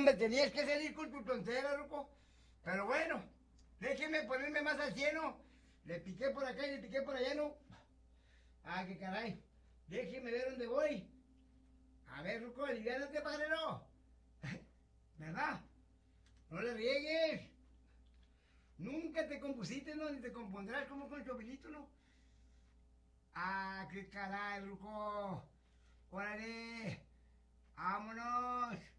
hombre, tenías que salir con tu tontera, Ruco. Pero bueno, déjeme ponerme más al cielo. Le piqué por acá y le piqué por allá, ¿no? Ah, qué caray. Déjeme ver dónde voy. A ver, Ruco, aliviánate, padrero. ¿Verdad? No le riegues. Nunca te compusiste, ¿no? Ni te compondrás como con Chovilito, ¿no? Ah, qué caray, Ruco. Órale. Vámonos.